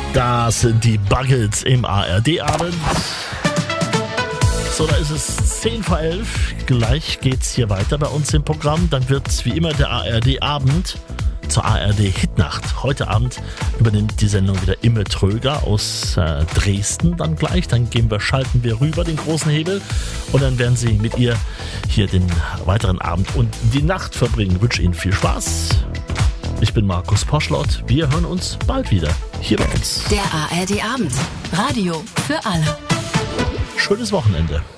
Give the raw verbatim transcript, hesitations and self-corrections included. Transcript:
Das sind die Buggles im A R D-Abend. So, da ist es zehn vor elf. Gleich geht's hier weiter bei uns im Programm. Dann wird wie immer der A R D-Abend zur A R D-Hitnacht. Heute Abend übernimmt die Sendung wieder Imme Tröger aus äh, Dresden dann gleich. Dann gehen wir, schalten wir rüber den großen Hebel und dann werden Sie mit ihr hier den weiteren Abend und die Nacht verbringen. Ich wünsche Ihnen viel Spaß. Ich bin Markus Poschlott. Wir hören uns bald wieder hier bei uns. Der A R D-Abend. Radio für alle. Schönes Wochenende.